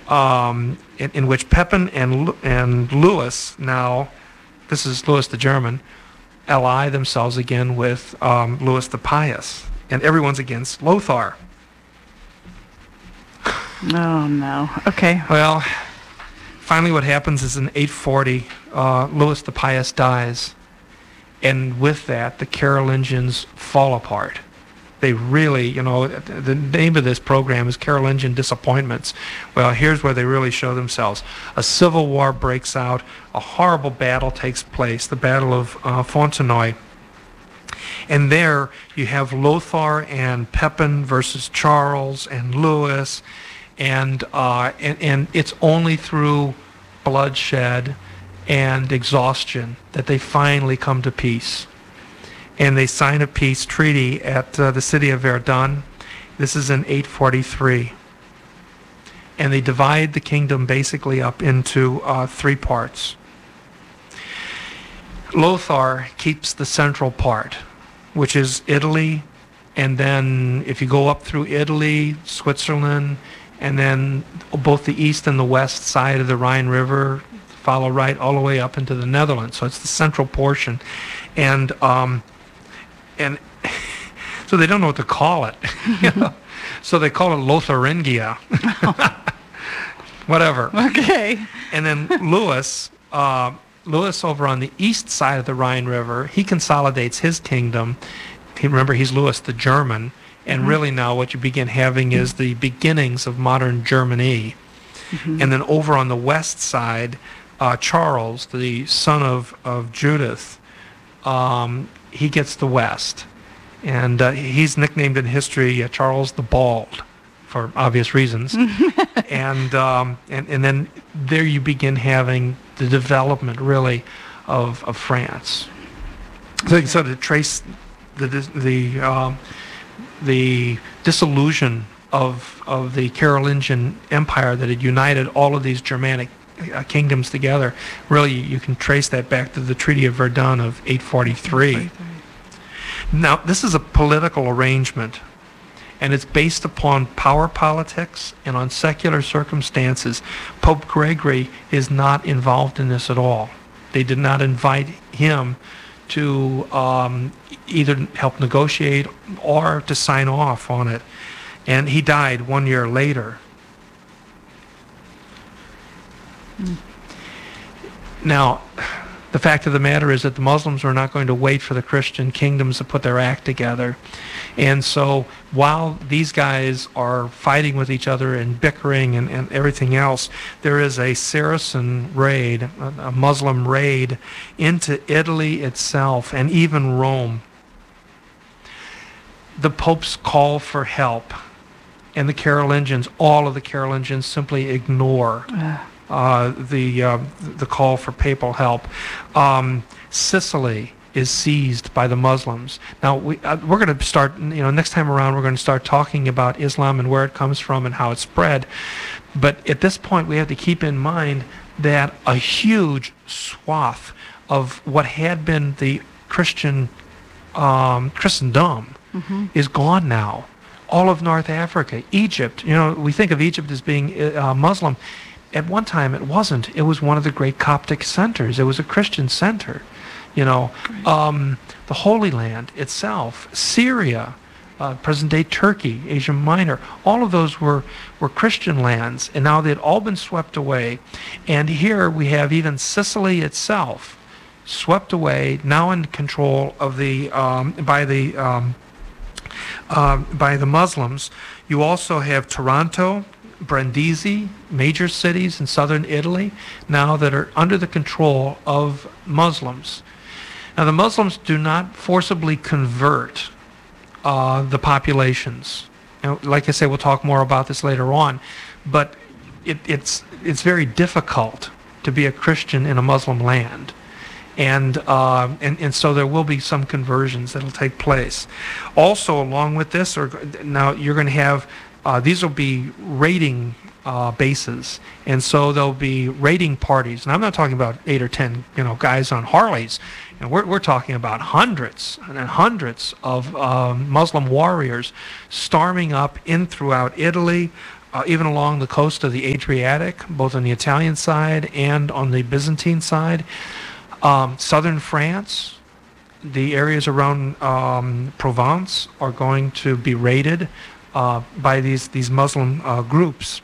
in which Pepin and Louis, now this is Louis the German, ally themselves again with Louis the Pious, and everyone's against Lothar. Oh no. Okay. Well, finally what happens is in 840, Louis the Pious dies, and with that the Carolingians fall apart. They really, the name of this program is Carolingian Disappointments. Well, here's where they really show themselves. A civil war breaks out. A horrible battle takes place, the Battle of Fontenoy. And there you have Lothar and Pepin versus Charles and Louis, and it's only through bloodshed and exhaustion that they finally come to peace. And they sign a peace treaty at the city of Verdun. This is in 843. And they divide the kingdom basically up into 3 parts. Lothar keeps the central part, which is Italy, and then if you go up through Italy, Switzerland, and then both the east and the west side of the Rhine River follow right all the way up into the Netherlands. So it's the central portion. And so they don't know what to call it. So they call it Lotharingia. Whatever. Okay. And then Louis over on the east side of the Rhine River, he consolidates his kingdom. Remember, he's Louis the German. And really now what you begin having is the beginnings of modern Germany. And then over on the west side, Charles, the son of Judith, he gets the west. And he's nicknamed in history Charles the Bald, for obvious reasons. and then there you begin having the development, really, of France. So to trace the dissolution of the Carolingian Empire that had united all of these Germanic kingdoms together, really you can trace that back to the Treaty of Verdun of 843. Now, this is a political arrangement, and it's based upon power politics and on secular circumstances. Pope Gregory is not involved in this at all. They did not invite him to either help negotiate or to sign off on it. And he died 1 year later. Now, the fact of the matter is that the Muslims were not going to wait for the Christian kingdoms to put their act together. And so while these guys are fighting with each other and bickering and everything else, there is a Saracen raid, a Muslim raid into Italy itself and even Rome. The Pope's call for help, and the Carolingians, all of the Carolingians simply ignore the call for papal help. Sicily is seized by the Muslims. Now we're going to start. Next time around, we're going to start talking about Islam and where it comes from and how it spread. But at this point, we have to keep in mind that a huge swath of what had been the Christendom is gone now. All of North Africa, Egypt. We think of Egypt as being Muslim. At one time, it wasn't. It was one of the great Coptic centers. It was a Christian center. The Holy Land itself, Syria, present-day Turkey, Asia Minor, all of those were Christian lands, and now they'd all been swept away. And here we have even Sicily itself swept away, now in control of by the Muslims. You also have Taranto, Brindisi, major cities in southern Italy, now that are under the control of Muslims. Now, the Muslims do not forcibly convert the populations. Like I say, we'll talk more about this later on, but it's very difficult to be a Christian in a Muslim land. And so there will be some conversions that will take place. Also, along with this, now you're going to have, these will be raiding bases, and so there'll be raiding parties. And I'm not talking about 8 or 10, guys on Harleys. We're talking about hundreds and hundreds of Muslim warriors storming up in throughout Italy, even along the coast of the Adriatic, both on the Italian side and on the Byzantine side. Southern France, the areas around Provence are going to be raided by these Muslim groups.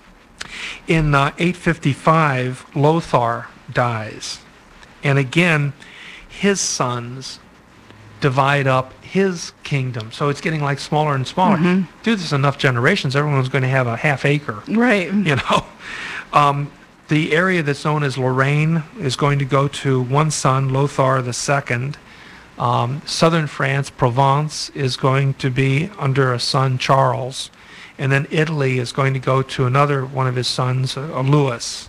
In 855, Lothar dies. And again, his sons divide up his kingdom. So it's getting like smaller and smaller. Do this enough generations, everyone's going to have a half acre. Right. You know? The area that's known as Lorraine is going to go to one son, Lothar II. Southern France, Provence, is going to be under a son, Charles. And then Italy is going to go to another one of his sons, Louis.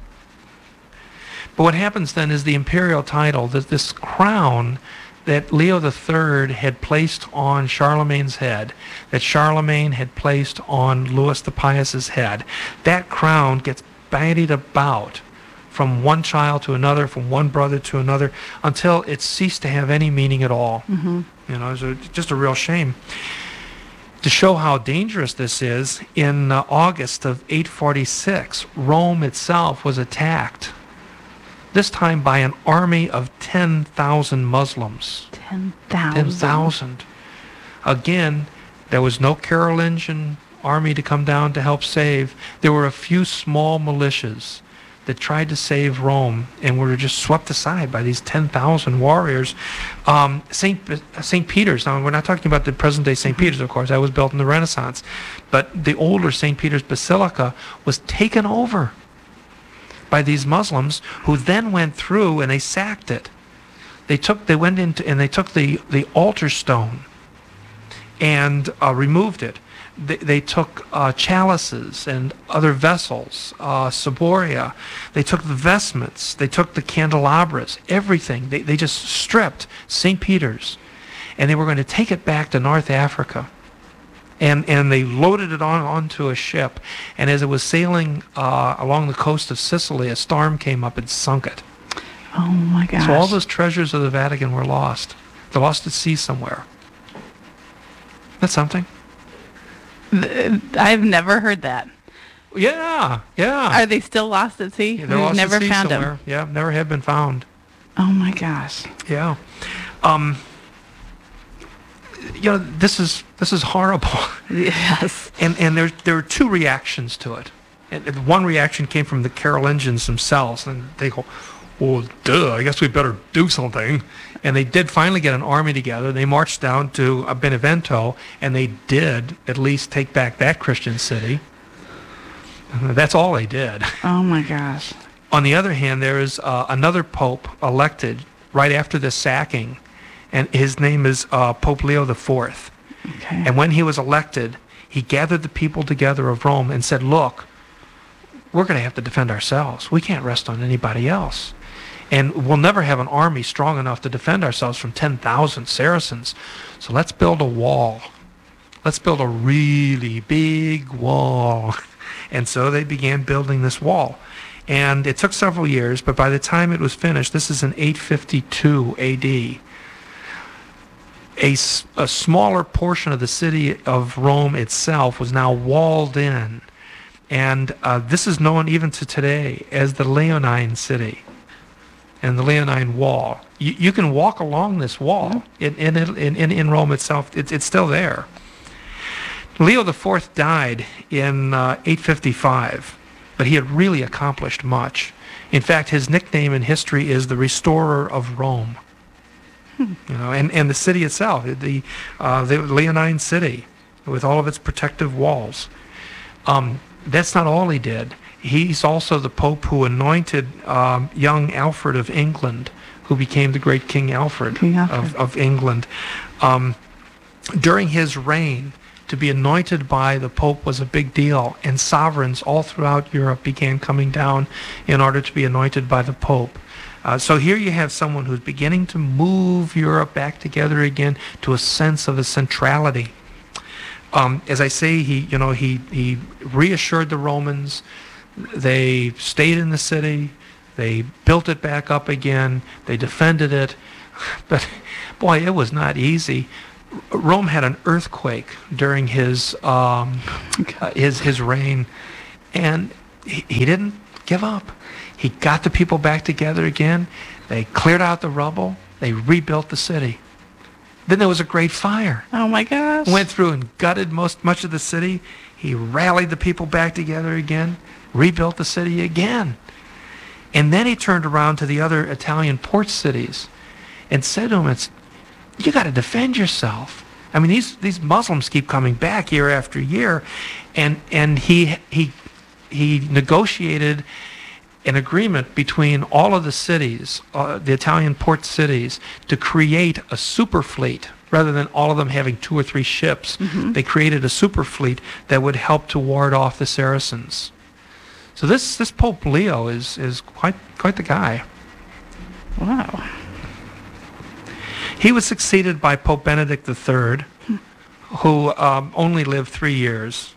But what happens then is the imperial title, this crown that Leo III had placed on Charlemagne's head, that Charlemagne had placed on Louis the Pious's head, that crown gets bandied about from one child to another, from one brother to another, until it ceased to have any meaning at all. You know, it's just a real shame. To show how dangerous this is, in August of 846, Rome itself was attacked, this time by an army of 10,000 Muslims. 10,000. 10,000. Again, there was no Carolingian army to come down to help save. There were a few small militias that tried to save Rome and were just swept aside by these 10,000 warriors. St. Peter's, now we're not talking about the present-day St. Peter's, of course. That was built in the Renaissance. But the older St. Peter's Basilica was taken over by these Muslims, who then went through and they sacked it. They went into and they took the altar stone and removed it. They took chalices and other vessels, ciboria. They took the vestments. They took the candelabras, everything. They just stripped St. Peter's, and they were going to take it back to North Africa. And they loaded it onto a ship, and as it was sailing along the coast of Sicily, a storm came up and sunk it. Oh my gosh. So all those treasures of the Vatican were lost. They're lost at sea somewhere. That's something. I've never heard that. Yeah. Are they still lost at sea? Yeah, they're lost never at sea found somewhere. them. Yeah, never have been found. Oh my gosh. Yeah. You know, this is horrible. Yes. And there are two reactions to it. And one reaction came from the Carolingians themselves, and they go, well, duh, I guess we better do something. And they did finally get an army together. They marched down to Benevento, and they did at least take back that Christian city. That's all they did. Oh my gosh. On the other hand, there is another pope elected right after the sacking, and his name is Pope Leo IV. Okay. And when he was elected, he gathered the people together of Rome and said, look, we're going to have to defend ourselves. We can't rest on anybody else. And we'll never have an army strong enough to defend ourselves from 10,000 Saracens. So let's build a wall. Let's build a really big wall. And so they began building this wall. And it took several years, but by the time it was finished, this is in 852 A.D., a smaller portion of the city of Rome itself was now walled in. And this is known even to today as the Leonine City and the Leonine Wall. You can walk along this wall in Rome itself. It's still there. Leo IV died in 855, but he had really accomplished much. In fact, his nickname in history is the Restorer of Rome. You know, and the city itself, the Leonine City, with all of its protective walls. That's not all he did. He's also the Pope who anointed young Alfred of England, who became the great King Alfred, of England. During his reign, to be anointed by the Pope was a big deal, and sovereigns all throughout Europe began coming down in order to be anointed by the Pope. So here you have someone who's beginning to move Europe back together again to a sense of a centrality. As I say, he reassured the Romans. They stayed in the city. They built it back up again. They defended it. But boy, it was not easy. Rome had an earthquake during his reign. And he didn't give up. He got the people back together again. They cleared out the rubble. They rebuilt the city. Then there was a great fire. Oh my gosh. Went through and gutted much of the city. He rallied the people back together again, rebuilt the city again. And then he turned around to the other Italian port cities and said to them, you got to defend yourself. I mean, these Muslims keep coming back year after year. And he negotiated an agreement between all of the cities, the Italian port cities, to create a super fleet. Rather than all of them having 2 or 3 ships, they created a super fleet that would help to ward off the Saracens. So this Pope Leo is quite the guy. Wow. He was succeeded by Pope Benedict III, who only lived 3 years.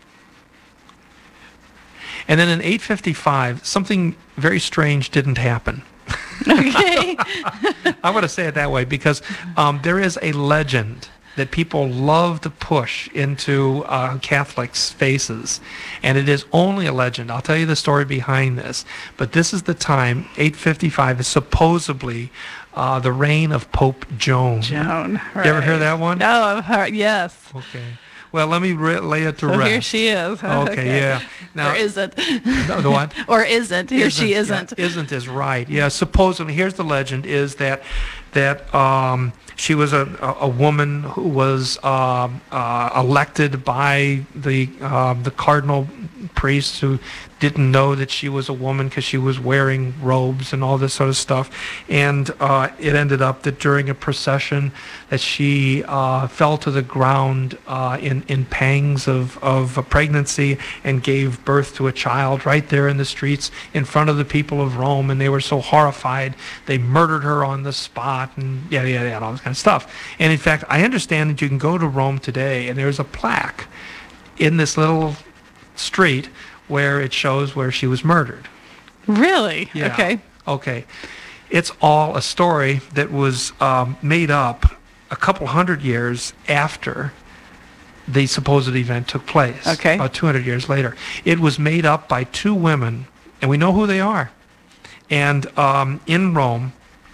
And then in 855, something very strange didn't happen. Okay. I want to say it that way because there is a legend that people love to push into Catholics' faces. And it is only a legend. I'll tell you the story behind this. But this is the time, 855 is supposedly the reign of Pope Joan. Joan, right. You ever hear that one? No, I've heard, yes. Okay. Well, let me lay it to So rest. here she is. Okay, yeah. Now, or isn't. The what? Or isn't. Here she isn't. Yeah, isn't is right. Yeah, supposedly, here's the legend, is that she was a woman who was elected by the cardinal priests who didn't know that she was a woman because she was wearing robes and all this sort of stuff. And it ended up that during a procession that she fell to the ground in pangs of a pregnancy and gave birth to a child right there in the streets in front of the people of Rome. And they were so horrified, they murdered her on the spot and and all this kind of stuff. And in fact, I understand that you can go to Rome today and there's a plaque in this little street where it shows where she was murdered. Really? Yeah. Okay. Okay. It's all a story that was made up a couple hundred years after the supposed event took place. Okay. About 200 years later. It was made up by 2 women, and we know who they are. And in Rome,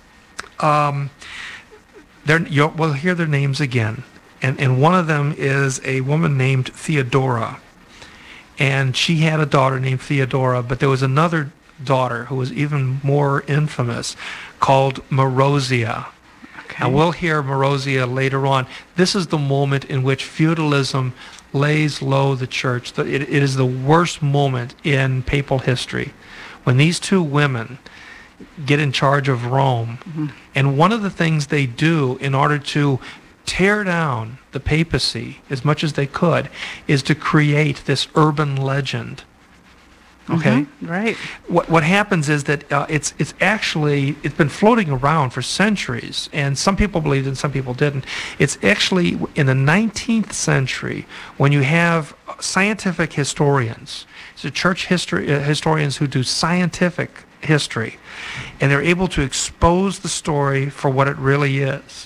we'll hear their names again. And one of them is a woman named Theodora. And she had a daughter named Theodora, but there was another daughter who was even more infamous called Marozia. Okay. And we'll hear Marozia later on. This is the moment in which feudalism lays low the church. It is the worst moment in papal history when these 2 women get in charge of Rome. Mm-hmm. And one of the things they do in order to tear down the papacy as much as they could is to create this urban legend. Okay? Mm-hmm. Right. What happens is that it's been floating around for centuries, and some people believed it and some people didn't. It's actually in the 19th century when you have scientific historians, so church historians who do scientific history, and they're able to expose the story for what it really is.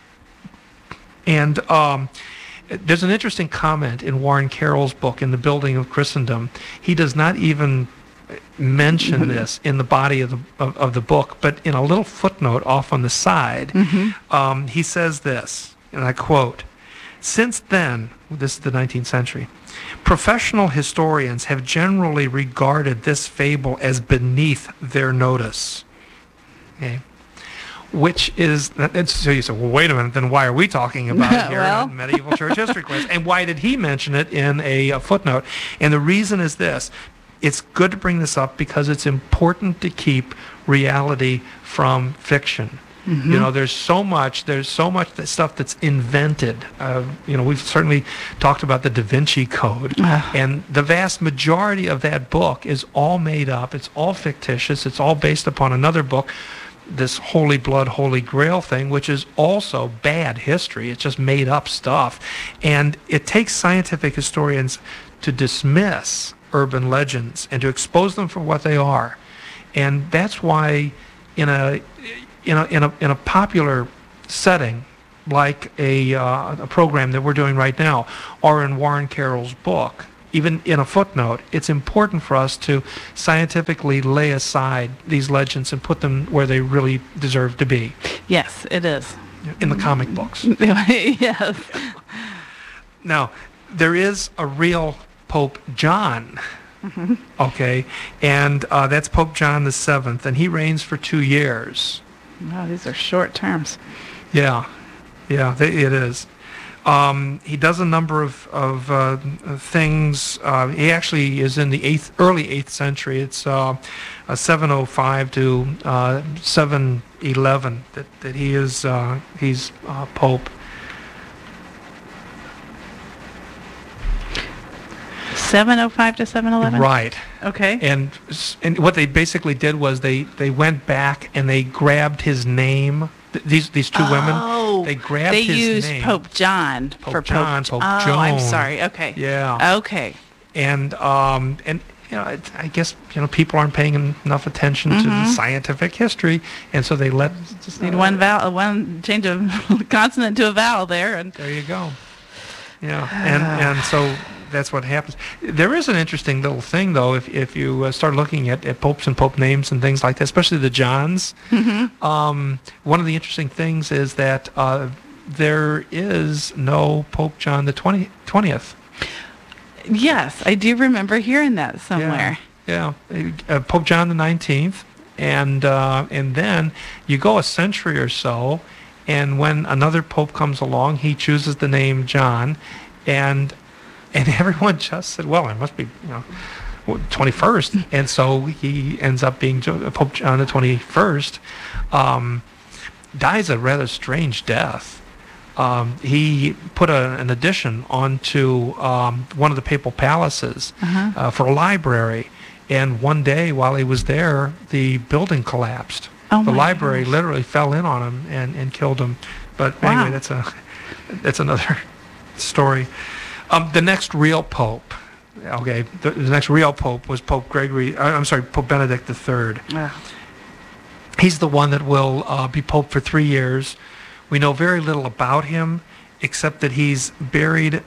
And there's an interesting comment in Warren Carroll's book, In the Building of Christendom. He does not even mention this in the body of the book, but in a little footnote off on the side, he says this, and I quote, "Since then," this is the 19th century, "professional historians have generally regarded this fable as beneath their notice." Okay. Which is, so you say, well, wait a minute, then why are we talking about it here Well. in Medieval Church History Class? And why did he mention it in a footnote? And the reason is this. It's good to bring this up because it's important to keep reality from fiction. Mm-hmm. You know, there's so much stuff that's invented. We've certainly talked about the Da Vinci Code. And the vast majority of that book is all made up. It's all fictitious. It's all based upon another book, this Holy Blood, Holy Grail thing, which is also bad history. It's just made up stuff. And it takes scientific historians to dismiss urban legends and to expose them for what they are. And that's why in a popular setting like a program that we're doing right now, or in Warren Carroll's book, even in a footnote, it's important for us to scientifically lay aside these legends and put them where they really deserve to be, Yes, it is. in the comic books. Yes. Now, there is a real Pope John, okay, and that's Pope John the Seventh, and he reigns for 2 years. Wow, these are short terms. Yeah, it is. He does a number of things. He actually is in the early 8th century. It's 705 to 711 that he is he's Pope. 705 to 711? Right. Okay. And what they basically did was they went back and they grabbed his name. These two women, they grabbed his name. They used Pope John for John, Pope Oh, Joan. I'm sorry. Okay. Yeah. Okay. And I guess people aren't paying enough attention to the scientific history, and so they let Just need one change of consonant to a vowel there, and there you go. Yeah, and so that's what happens. There is an interesting little thing, though, if you start looking at popes and pope names and things like that, especially the Johns. One of the interesting things is that there is no Pope John the 20th. yes, I do remember hearing that somewhere. Yeah. Pope John the 19th, and then you go a century or so, and when another pope comes along, he chooses the name John, and everyone just said, well, it must be 21st, and so he ends up being Pope John the 21st. Dies a rather strange death. He put an addition onto one of the papal palaces for a library, and one day while he was there, the building collapsed. Oh the my library gosh. literally fell in on him and killed him. But Wow. anyway, that's another story. The next real pope, okay, the next real pope was Pope Benedict III. He's the one that will be pope for 3 years. We know very little about him, except that he's buried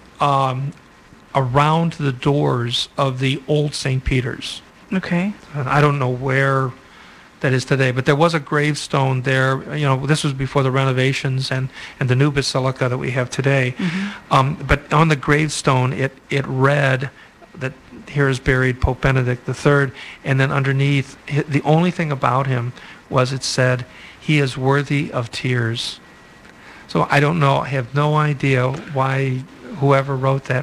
around the doors of the old St. Peter's. Okay. And I don't know where that is today, but there was a gravestone there. This was before the renovations and the new basilica that we have today. But on the gravestone, it read that here is buried Pope Benedict III, and then underneath, the only thing about him was it said, he is worthy of tears. So I don't know, I have no idea why whoever wrote that.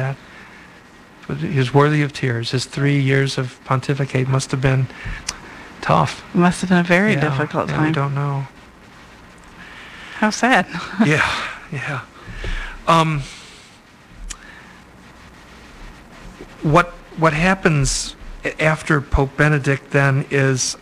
But he was worthy of tears. His 3 years of pontificate must have been tough. It must have been a very Yeah, difficult yeah, time. I don't know. How sad. Yeah. What happens after Pope Benedict then is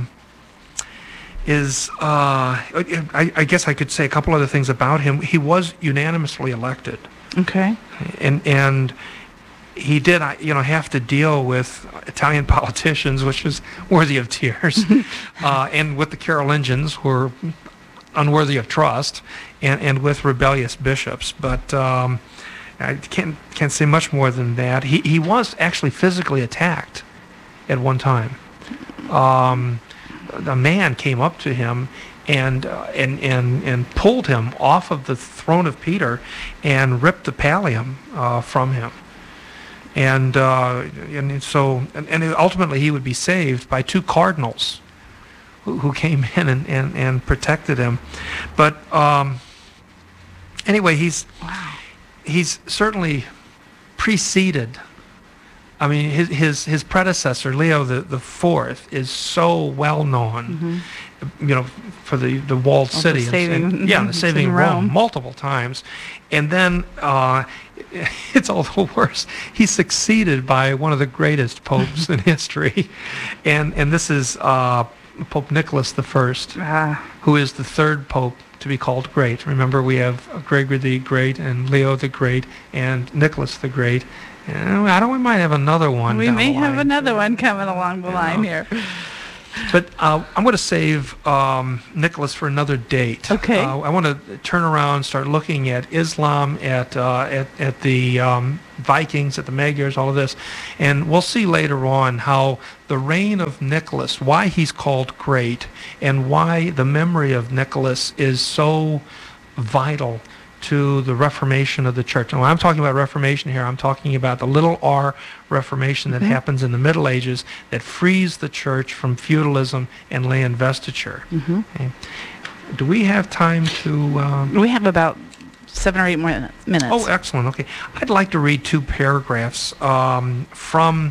I guess I could say a couple other things about him. He was unanimously elected, Okay. and he did have to deal with Italian politicians, which is worthy of tears, and with the Carolingians, who were unworthy of trust, and with rebellious bishops. But I can't say much more than that. He was actually physically attacked at one time. A man came up to him and pulled him off of the throne of Peter and ripped the pallium from him. And ultimately he would be saved by two cardinals who came in and protected him. But anyway, he's certainly preceded. I mean, his predecessor, Leo the Fourth, is so well known, for the walled city, the saving Rome multiple times, and then it's a little worse. He's succeeded by one of the greatest popes in history, and this is Pope Nicholas I, who is the third pope to be called great. Remember, we have Gregory the Great and Leo the Great and Nicholas the Great. We might have another one. We down may the have line. another one coming along the line here. But I'm going to save Nicholas for another date. Okay. I want to turn around, start looking at Islam, at the Vikings, at the Magyars, all of this, and we'll see later on how the reign of Nicholas, why he's called great, and why the memory of Nicholas is so vital to the Reformation of the church. And when I'm talking about Reformation here, I'm talking about the little r Reformation that happens in the Middle Ages that frees the church from feudalism and lay investiture. Okay. Do we have time to... We have about 7 or 8 more minutes. Oh, excellent. Okay. I'd like to read 2 paragraphs from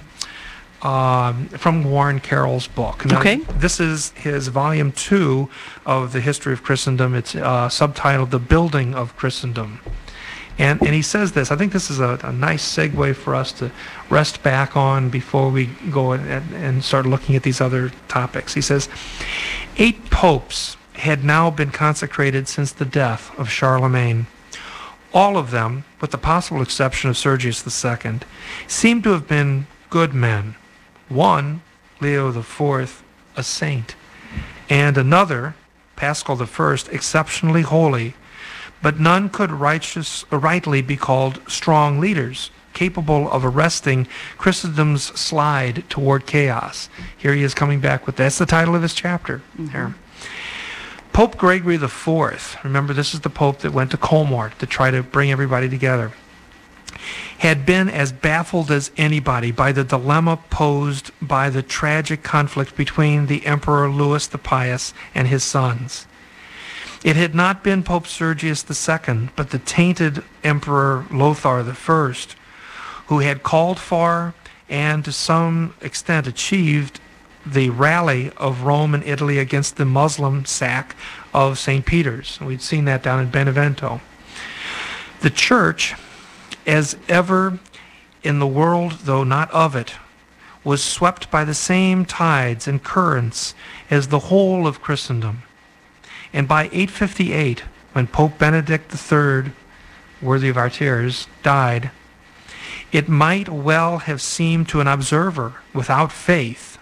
Warren Carroll's book. Now, Okay. This is his volume 2 of the History of Christendom. It's subtitled The Building of Christendom. And he says this. I think this is a nice segue for us to rest back on before we go and start looking at these other topics. He says, 8 popes had now been consecrated since the death of Charlemagne. All of them, with the possible exception of Sergius II, seem to have been good men. One, Leo IV, a saint, and another, Paschal I, exceptionally holy, but none could rightly be called strong leaders, capable of arresting Christendom's slide toward chaos. Here he is coming back with, that's the title of his chapter. There. Pope Gregory IV, remember this is the Pope that went to Colmar to try to bring everybody together, had been as baffled as anybody by the dilemma posed by the tragic conflict between the Emperor Louis the Pious and his sons. It had not been Pope Sergius II, but the tainted Emperor Lothar I, who had called for and to some extent achieved the rally of Rome and Italy against the Muslim sack of St. Peter's. We'd seen that down in Benevento. The church, as ever in the world, though not of it, was swept by the same tides and currents as the whole of Christendom. And by 858, when Pope Benedict III, worthy of our tears, died, it might well have seemed to an observer without faith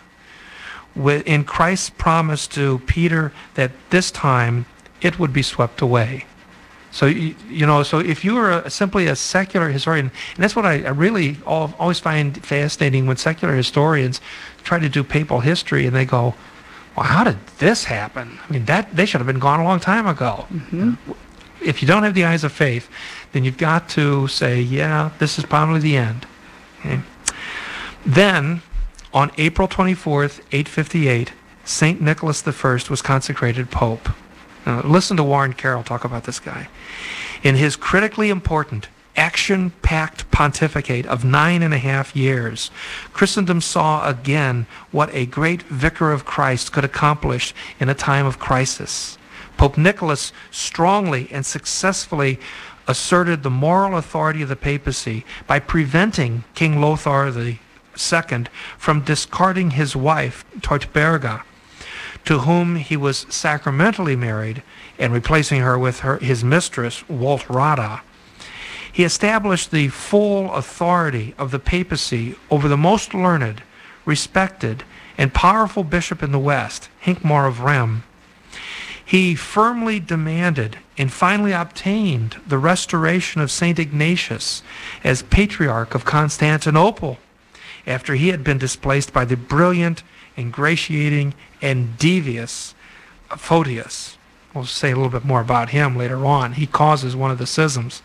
in Christ's promise to Peter that this time it would be swept away. So, so if you were simply a secular historian, and that's what I really always find fascinating when secular historians try to do papal history and they go, well, how did this happen? I mean, they should have been gone a long time ago. If you don't have the eyes of faith, then you've got to say, yeah, this is probably the end. Okay? Then, on April 24th, 858, St. Nicholas I was consecrated Pope. Now, listen to Warren Carroll talk about this guy. In his critically important, action-packed pontificate of 9.5 years, Christendom saw again what a great vicar of Christ could accomplish in a time of crisis. Pope Nicholas strongly and successfully asserted the moral authority of the papacy by preventing King Lothar II from discarding his wife, Teutberga, to whom he was sacramentally married, and replacing her with his mistress, Waltrada. He established the full authority of the papacy over the most learned, respected, and powerful bishop in the West, Hincmar of Rheims. He firmly demanded and finally obtained the restoration of St. Ignatius as Patriarch of Constantinople after he had been displaced by the brilliant, ingratiating, and devious Photius. We'll say a little bit more about him later on. He causes one of the schisms.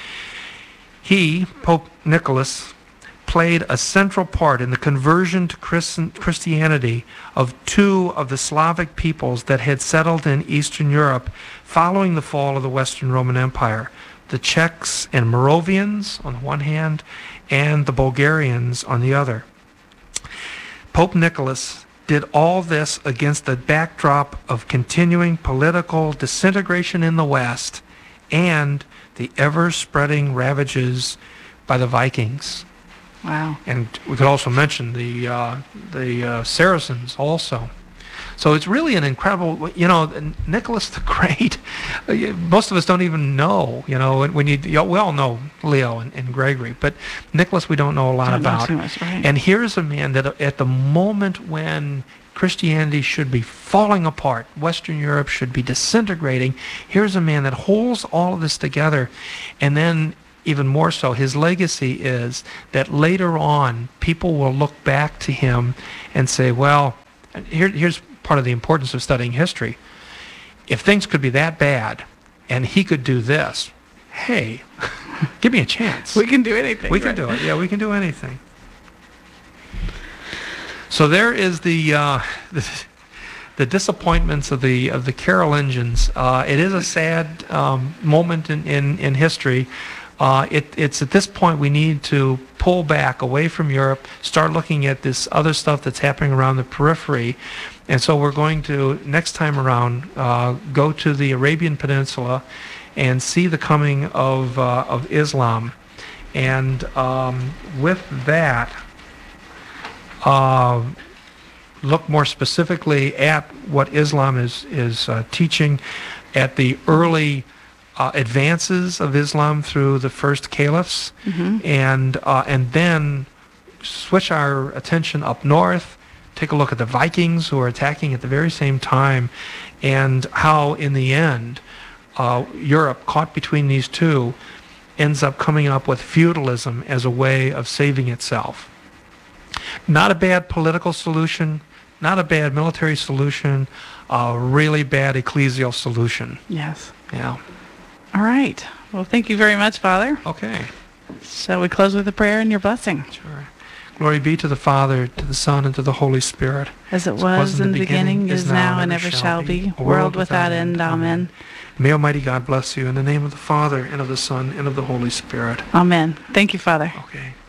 He, Pope Nicholas, played a central part in the conversion to Christianity of 2 of the Slavic peoples that had settled in Eastern Europe following the fall of the Western Roman Empire, the Czechs and Moravians on the one hand, and the Bulgarians on the other. Pope Nicholas did all this against the backdrop of continuing political disintegration in the West and the ever-spreading ravages by the Vikings. Wow. And we could also mention the Saracens also. So it's really an incredible, Nicholas the Great, most of us don't even know, we all know Leo and Gregory, but Nicholas we don't know a lot about. Not too much, right. And here's a man that at the moment when Christianity should be falling apart. Western Europe should be disintegrating. Here's a man that holds all of this together. And then, even more so, his legacy is that later on, people will look back to him and say, well, here's part of the importance of studying history. If things could be that bad, and he could do this, hey, give me a chance. We can do anything. We can do it. Yeah, we can do anything. So there is the disappointments of the Carolingians. It is a sad moment in history. It's at this point we need to pull back away from Europe, start looking at this other stuff that's happening around the periphery. And so we're going to, next time around, go to the Arabian Peninsula and see the coming of Islam. And with that, look more specifically at what Islam is teaching, at the early advances of Islam through the first caliphs, and then switch our attention up north, take a look at the Vikings who are attacking at the very same time, and how in the end Europe, caught between these two, ends up coming up with feudalism as a way of saving itself. Not a bad political solution, not a bad military solution, a really bad ecclesial solution. Yes. Yeah. All right. Well, thank you very much, Father. Okay. Shall we close with a prayer and your blessing? Sure. Glory be to the Father, to the Son, and to the Holy Spirit. As it was in the beginning, is now, and ever shall be, world without end. Amen. May Almighty God bless you in the name of the Father, and of the Son, and of the Holy Spirit. Amen. Thank you, Father. Okay.